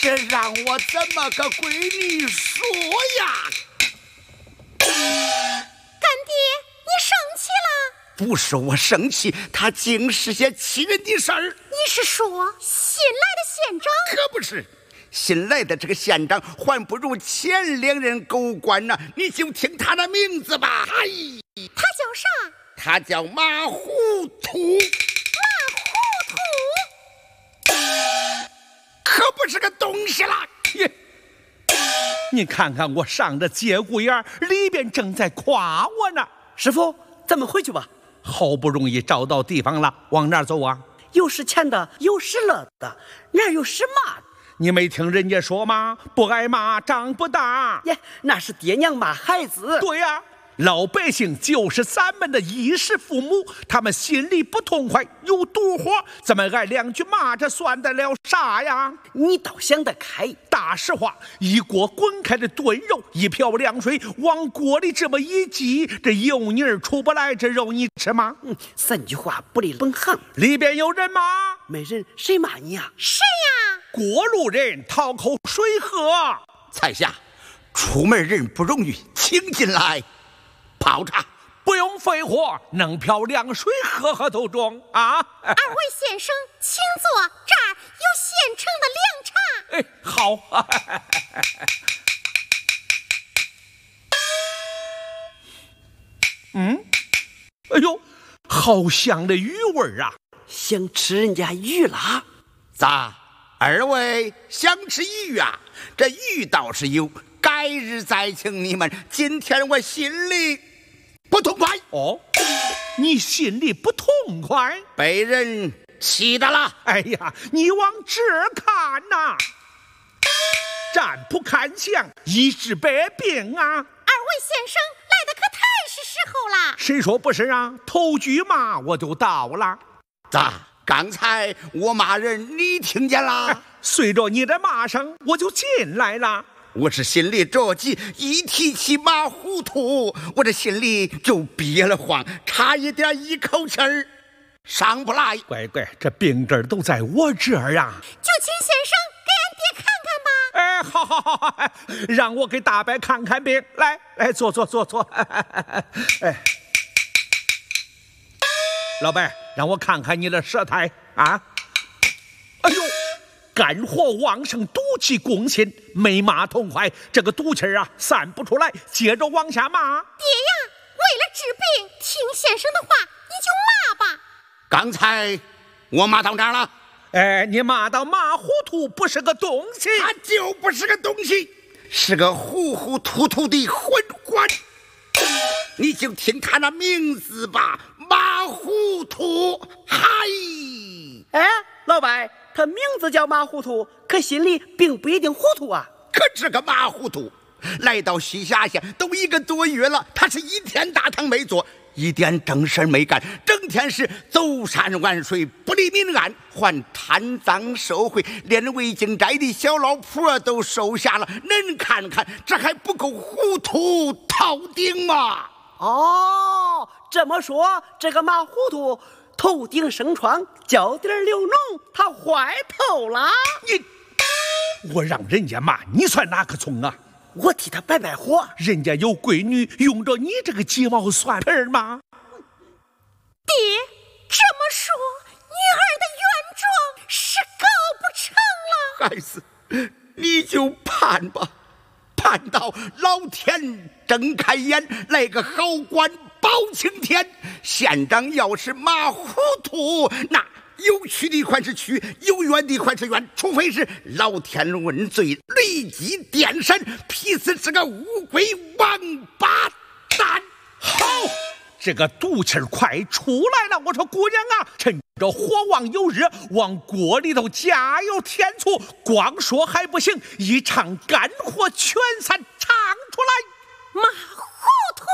这让我怎么个闺女说呀？ 干爹，你生气了？ 不是我生气，他竟是些气人的事儿。 你是说新来的县长？ 可不是，新来的这个县长还不如前两任狗官呢。你就听他的名字吧。哎， 他叫啥？ 他叫马糊涂。 马糊涂？ 可不是个东西啦！ 你看看我上的节骨眼里边正在夸我呢。 师傅，咱们回去吧。 好不容易找到地方了，往哪儿走啊？ 有是钱的，有是乐的，哪有是骂的？ 你没听人家说吗？不挨骂长不大。 耶，那是爹娘骂孩子。 对呀，老百姓就是咱们的衣食父母，他们心里不痛快，有妒火，咱们挨两句骂，这算得了啥呀？ 你倒想得开。 大实话，一锅滚开的炖肉，一瓢凉水往锅里这么一挤，这油泥儿出不来，这肉你吃吗？ 三句话不离本行。 里边有人吗？ 没人，谁骂你呀？ 谁呀？ 过路人讨口水喝。 在下出门人不容易，请进来泡茶。 不用废话，弄瓢凉水喝喝都中啊！ 二位先生，请坐，这儿有现成的凉茶。 哎，好。哎呦，好香的鱼味啊！ 想吃人家鱼啦？ 咋？二位想吃鱼啊？这鱼倒是有，改日再请你们。今天我心里不痛快。 哦，你心里不痛快？ 被人气的了。 哎呀，你往这儿看呐，占卜看相，医治百病啊！ 二位先生来的可太是时候了。 谁说不是啊？头句骂我就到了。 咋？刚才我骂人，你听见了？ 随着你的骂声，我就进来了。 我是心里着急，一提起马糊涂，我这心里就憋了慌，差一点一口气儿上不来。 乖乖，这病根都在我这儿啊！ 就请先生给俺爹看看吧。 哎，好，让我给大伯看看病。来，坐。哎，老伯，让我看看你的舌苔啊！哎呦，肝火旺盛，毒气攻心，没骂痛快，这个毒气啊散不出来，接着往下骂。 爹呀，为了治病，听先生的话，你就骂吧。 刚才我骂到哪儿了？ 哎，你骂到马糊涂不是个东西， 他就不是个东西，是个糊糊涂涂的混混。你就听他那名字吧，马糊涂。嗨， 哎，老白，他名字叫马糊涂，可心里并不一定糊涂啊。 可这个马糊涂来到西峡县都1个多月了，他是一天大堂没坐，一点正事没干，整天是走山玩水，不理民安，还贪赃受贿，连围巾寨的小老婆都收下了。恁看看，这还不够糊涂透顶吗？ 哦，这么说，这个马糊涂头顶生疮，脚底流脓，他坏透了。 我让人家骂你算哪个葱啊？ 我替他摆火。 人家有闺女，用着你这个鸡毛蒜皮吗？ 爹，这么说，女儿的原状是告不成了。 孩子，你就盼吧，盼到老天睁开眼，来个好官包青天。县长要是马糊涂，那有屈的还是屈，有冤的还是冤，除非是老天问罪，立即电审，劈死这个乌龟王八蛋。 好，这个毒气快出来了！我说姑娘啊，趁着火旺有日，往锅里头加油添醋，光说还不行，一场肝火全散，唱出来。 马糊涂。